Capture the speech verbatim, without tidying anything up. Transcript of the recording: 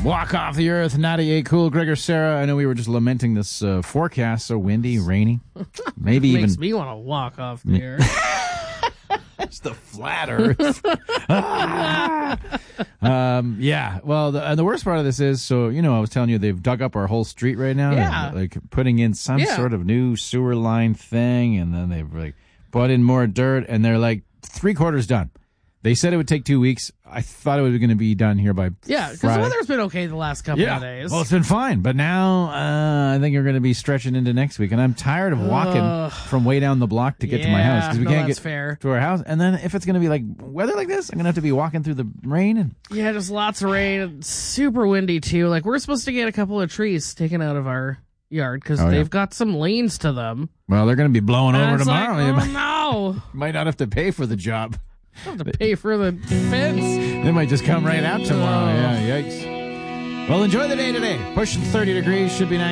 Walk off the earth, ninety-eight cool. Gregor, Sarah, I know we were just lamenting this uh, forecast, so windy, rainy, maybe even... Makes me want to walk off the earth. It's the flat earth. ah! um, yeah, well, the, and the worst part of this is, so, you know, I was telling you, they've dug up our whole street right now. Yeah. They're, like, putting in some Yeah. sort of new sewer line thing, and then they've, like, put in more dirt, and they're, like, three quarters done. They said it would take two weeks. I thought it was going to be done here by Yeah, because the Friday. weather's been okay the last couple Yeah. of days. Well, it's been fine, but now uh, I think you're going to be stretching into next week, and I'm tired of walking Ugh. from way down the block to get to my house because we no, can't that's get fair. to our house. And then if it's going to be like weather like this, I'm going to have to be walking through the rain. And Yeah, just lots of rain. and Super windy, too. Like, we're supposed to get a couple of trees taken out of our yard because Oh, yeah. they've got some lanes to them. well, they're going to be blowing And over it's tomorrow. like, you oh, might, no. might not have to pay for the job. I have to pay for the fence. They might just come right out tomorrow. Oh. Yeah, yikes. Well, enjoy the day today. Pushing thirty degrees, should be nice.